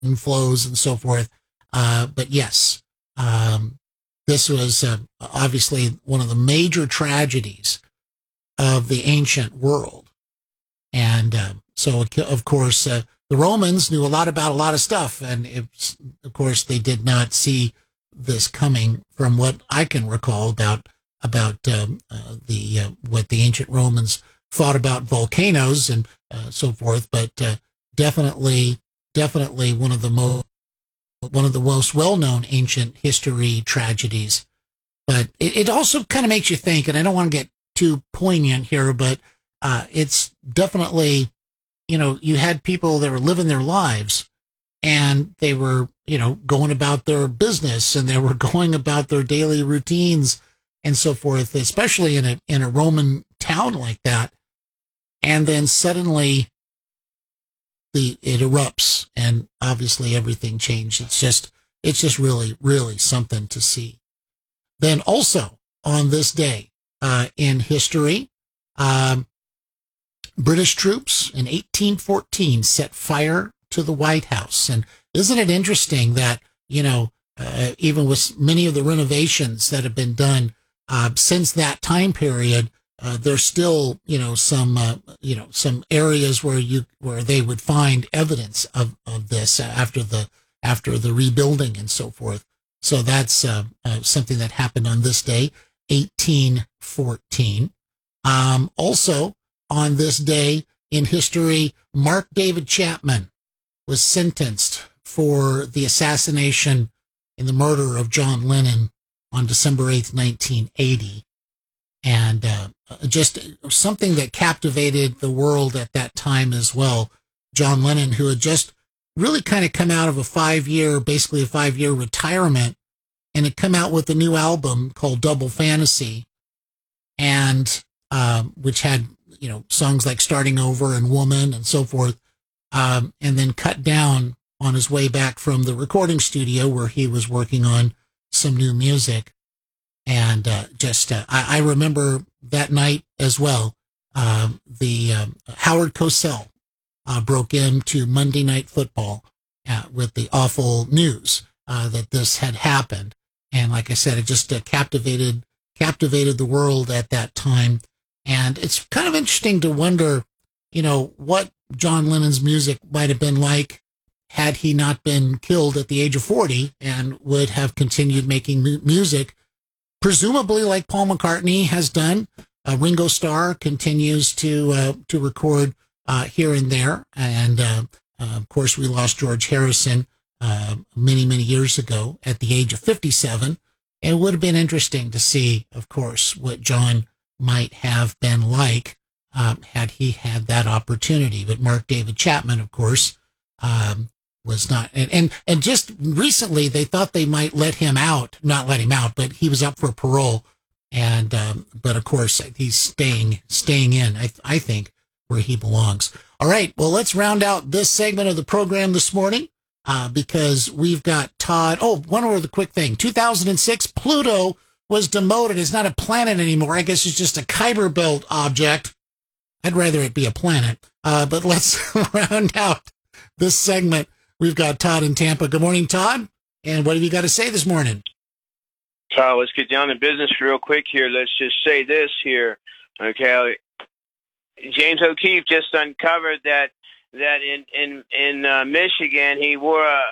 and flows and so forth. But yes, this was obviously one of the major tragedies of the ancient world. And so, of course, the Romans knew a lot about a lot of stuff. And of course, they did not see this coming from what I can recall about what the ancient Romans thought about volcanoes and so forth. But definitely one of the most well-known ancient history tragedies. But it also kind of makes you think, and I don't want to get too poignant here, but it's definitely, you had people that were living their lives and they were, going about their business and they were going about their daily routines and so forth, especially in a Roman town like that. And then suddenly it erupts and obviously everything changed. It's just really, really something to see. Then also on this day in history, British troops in 1814 set fire to the White House. And isn't it interesting that, even with many of the renovations that have been done since that time period, there's still, some areas where they would find evidence of this after the rebuilding and so forth. So that's something that happened on this day, 1814. Also on this day in history, Mark David Chapman was sentenced for the assassination and the murder of John Lennon on December 8th, 1980. And just something that captivated the world at that time as well. John Lennon, who had just really kind of come out of a 5-year retirement, and had come out with a new album called Double Fantasy, and which had, songs like Starting Over and Woman and so forth, and then cut down on his way back from the recording studio where he was working on some new music. And I remember that night as well, Howard Cosell broke into Monday Night Football with the awful news that this had happened. And like I said, it just captivated the world at that time. And it's kind of interesting to wonder, what John Lennon's music might have been like had he not been killed at the age of 40 and would have continued making music, presumably like Paul McCartney has done. Ringo Starr continues to record here and there. And of course, we lost George Harrison many, many years ago at the age of 57. It would have been interesting to see, of course, what John might have been like had he had that opportunity. But Mark David Chapman, of course, was not. And just recently, they thought they might not let him out, but he was up for parole. And but of course, he's staying in, I think, where he belongs. All right, well, let's round out this segment of the program this morning. Because we've got Todd. Oh, one other quick thing. 2006, Pluto was demoted. It's not a planet anymore. I guess it's just a Kuiper Belt object. I'd rather it be a planet. But let's round out this segment. We've got Todd in Tampa. Good morning, Todd. And what have you got to say this morning? Todd, let's get down to business real quick here. Let's just say this here. Okay. James O'Keefe just uncovered that in Michigan, he wore a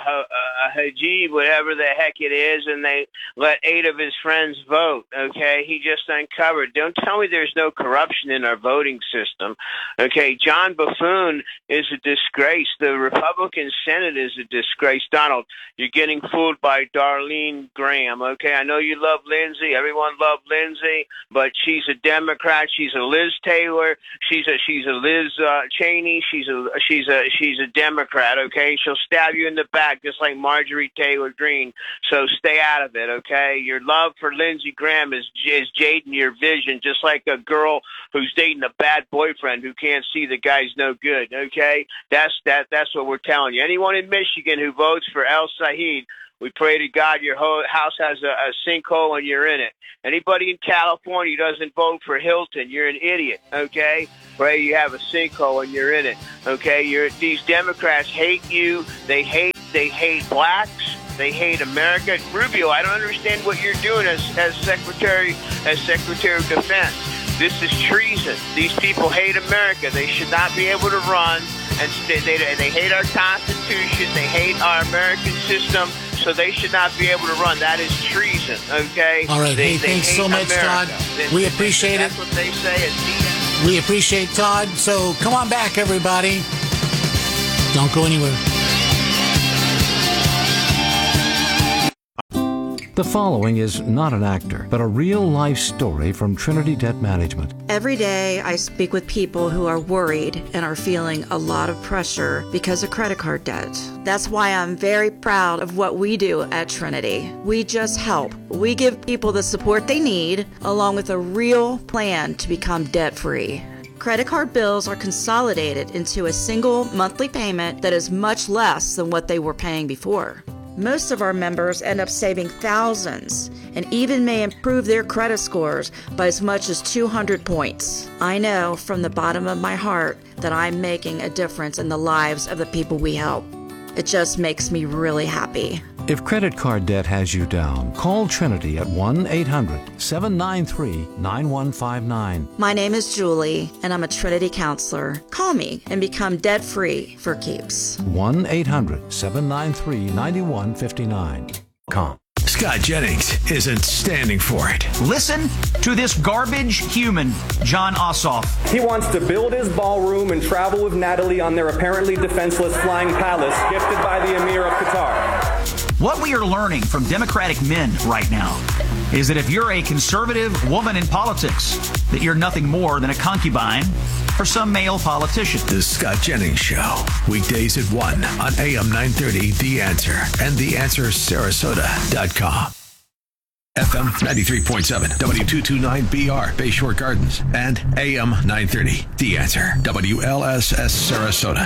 hijab, whatever the heck it is, and they let 8 of his friends vote, okay? He just uncovered. Don't tell me there's no corruption in our voting system, okay? John Buffoon is a disgrace. The Republican Senate is a disgrace. Donald, you're getting fooled by Darlene Graham, okay? I know you love Lindsay. Everyone loved Lindsay, but she's a Democrat. She's a Liz Taylor. She's a Liz Cheney. She's a Democrat, okay? She'll stab you in the back just like Mark Marjorie Taylor Greene. So stay out of it, okay? Your love for Lindsey Graham is jading your vision, just like a girl who's dating a bad boyfriend who can't see the guy's no good, okay? That's what we're telling you. Anyone in Michigan who votes for El Said, we pray to God your whole house has a sinkhole and you're in it. Anybody in California who doesn't vote for Hilton, you're an idiot, okay? Pray you have a sinkhole and you're in it, okay? These Democrats hate you. They hate blacks. They hate America. Rubio, I don't understand what you're doing as Secretary of Defense. This is treason. These people hate America. They should not be able to run, and they hate our Constitution. They hate our American system. So they should not be able to run. That is treason, okay? All right. Hey, thanks so much, Todd. We appreciate it. That's what they say. We appreciate Todd. So come on back, everybody. Don't go anywhere. The following is not an actor, but a real-life story from Trinity Debt Management. Every day, I speak with people who are worried and are feeling a lot of pressure because of credit card debt. That's why I'm very proud of what we do at Trinity. We just help. We give people the support they need, along with a real plan to become debt-free. Credit card bills are consolidated into a single monthly payment that is much less than what they were paying before. Most of our members end up saving thousands and even may improve their credit scores by as much as 200 points. I know from the bottom of my heart that I'm making a difference in the lives of the people we help. It just makes me really happy. If credit card debt has you down, call Trinity at 1-800-793-9159. My name is Julie, and I'm a Trinity counselor. Call me and become debt-free for keeps. 1-800-793-9159. Scott Jennings isn't standing for it. Listen to this garbage human, John Ossoff. He wants to build his ballroom and travel with Natalie on their apparently defenseless flying palace gifted by the Emir of Qatar. What we are learning from Democratic men right now is that if you're a conservative woman in politics, that you're nothing more than a concubine for some male politician. The Scott Jennings Show, weekdays at 1 on AM 930, The Answer, and TheAnswerSarasota.com. FM 93.7, W229BR, Bayshore Gardens, and AM 930, The Answer, WLSS Sarasota.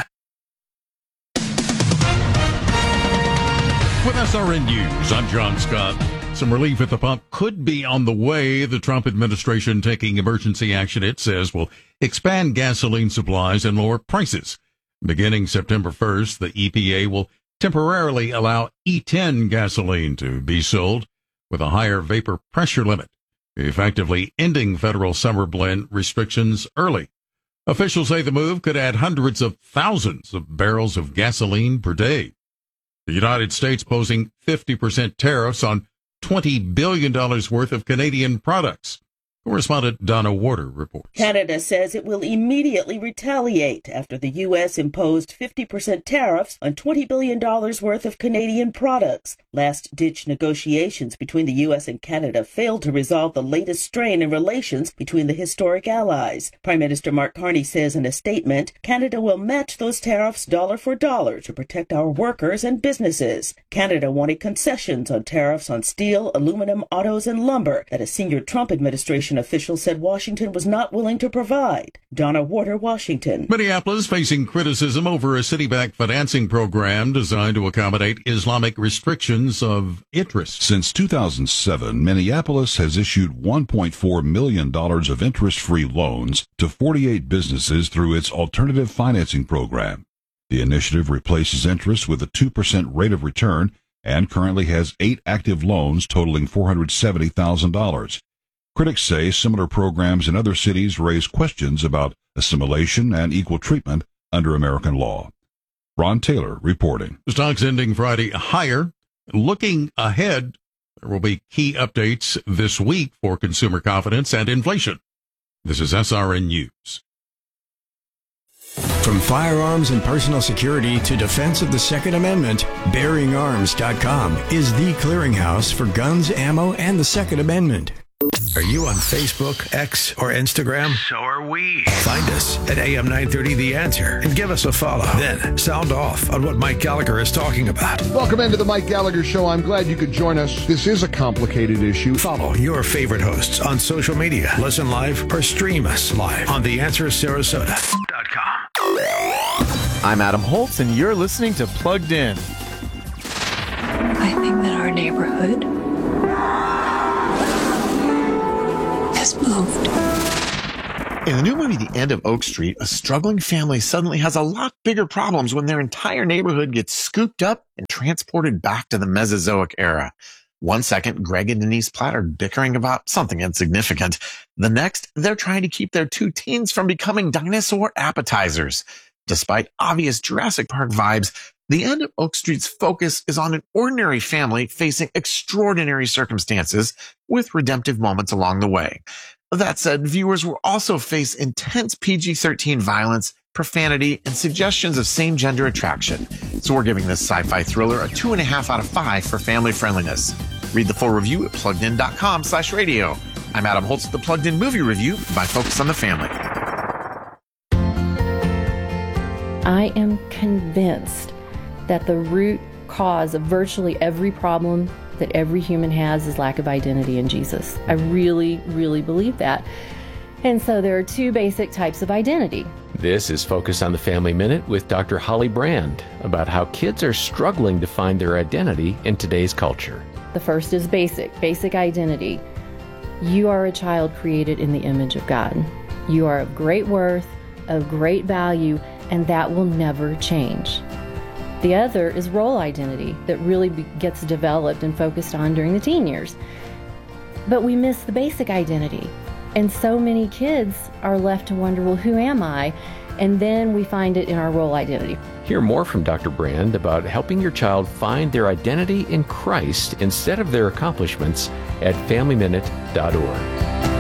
With SRN News, I'm John Scott. Some relief at the pump could be on the way. The Trump administration taking emergency action, it says, will expand gasoline supplies and lower prices. Beginning September 1st, the EPA will temporarily allow E10 gasoline to be sold with a higher vapor pressure limit, effectively ending federal summer blend restrictions early. Officials say the move could add hundreds of thousands of barrels of gasoline per day. The United States posing 50% tariffs on $20 billion worth of Canadian products. Correspondent Donna Warder reports. Canada says it will immediately retaliate after the U.S. imposed 50% tariffs on $20 billion worth of Canadian products. Last-ditch negotiations between the U.S. and Canada failed to resolve the latest strain in relations between the historic allies. Prime Minister Mark Carney says in a statement, Canada will match those tariffs dollar for dollar to protect our workers and businesses. Canada wanted concessions on tariffs on steel, aluminum, autos, and lumber that a senior Trump administration official said Washington was not willing to provide. Donna Warder, Washington. Minneapolis facing criticism over a city-backed financing program designed to accommodate Islamic restrictions of interest. Since 2007, Minneapolis has issued $1.4 million of interest-free loans to 48 businesses through its alternative financing program. The initiative replaces interest with a 2% rate of return and currently has 8 active loans totaling $470,000. Critics say similar programs in other cities raise questions about assimilation and equal treatment under American law. Ron Taylor reporting. Stocks ending Friday higher. Looking ahead, there will be key updates this week for consumer confidence and inflation. This is SRN News. From firearms and personal security to defense of the Second Amendment, BearingArms.com is the clearinghouse for guns, ammo, and the Second Amendment. Are you on Facebook, X, or Instagram? So are we. Find us at AM 930 The Answer and give us a follow. Then sound off on what Mike Gallagher is talking about. Welcome into the Mike Gallagher Show. I'm glad you could join us. This is a complicated issue. Follow your favorite hosts on social media. Listen live or stream us live on TheAnswerSarasota.com. I'm Adam Holtz, and you're listening to Plugged In. I think that our neighborhood has moved. In the new movie, The End of Oak Street, a struggling family suddenly has a lot bigger problems when their entire neighborhood gets scooped up and transported back to the Mesozoic era. One second, Greg and Denise Platt are bickering about something insignificant. The next, they're trying to keep their two teens from becoming dinosaur appetizers. Despite obvious Jurassic Park vibes, The End of Oak Street's focus is on an ordinary family facing extraordinary circumstances with redemptive moments along the way. That said, viewers will also face intense PG-13 violence, profanity, and suggestions of same-gender attraction. So we're giving this sci-fi thriller a 2.5 out of 5 for family friendliness. Read the full review at pluggedin.com/radio. I'm Adam Holtz with the Plugged In Movie Review by Focus on the Family. I am convinced that the root cause of virtually every problem that every human has is lack of identity in Jesus. I really, really believe that. And so there are two basic types of identity. This is Focus on the Family Minute with Dr. Holly Brand about how kids are struggling to find their identity in today's culture. The first is basic identity. You are a child created in the image of God. You are of great worth, of great value, and that will never change. The other is role identity that really gets developed and focused on during the teen years. But we miss the basic identity. And so many kids are left to wonder, well, who am I? And then we find it in our role identity. Hear more from Dr. Brand about helping your child find their identity in Christ instead of their accomplishments at FamilyMinute.org.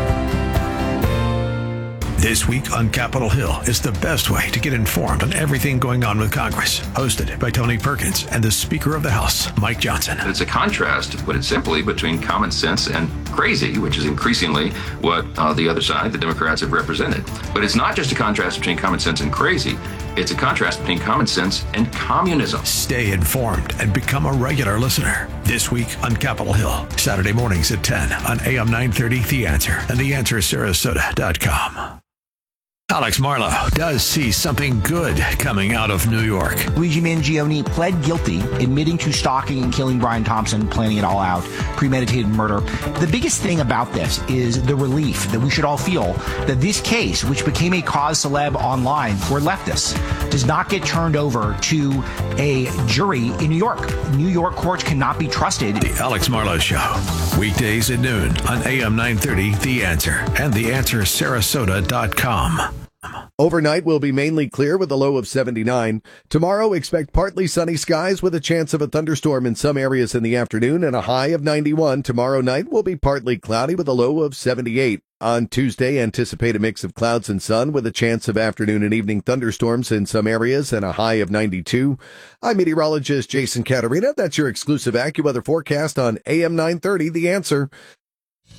This week on Capitol Hill is the best way to get informed on everything going on with Congress. Hosted by Tony Perkins and the Speaker of the House, Mike Johnson. It's a contrast, to put it simply, between common sense and crazy, which is increasingly what the other side, the Democrats, have represented. But it's not just a contrast between common sense and crazy. It's a contrast between common sense and communism. Stay informed and become a regular listener. This week on Capitol Hill, Saturday mornings at 10 on AM 930 The Answer and TheAnswerSarasota.com. Alex Marlowe does see something good coming out of New York. Luigi Mangione pled guilty, admitting to stalking and killing Brian Thompson, planning it all out, premeditated murder. The biggest thing about this is the relief that we should all feel that this case, which became a cause celeb online for leftists, does not get turned over to a jury in New York. New York courts cannot be trusted. The Alex Marlowe Show, weekdays at noon on AM 930 The Answer and TheAnswerSarasota.com. Overnight will be mainly clear with a low of 79. Tomorrow, expect partly sunny skies with a chance of a thunderstorm in some areas in the afternoon and a high of 91. Tomorrow night will be partly cloudy with a low of 78. On Tuesday, anticipate a mix of clouds and sun with a chance of afternoon and evening thunderstorms in some areas and a high of 92. I'm meteorologist Jason Caterina. That's your exclusive AccuWeather forecast on AM 930, The Answer.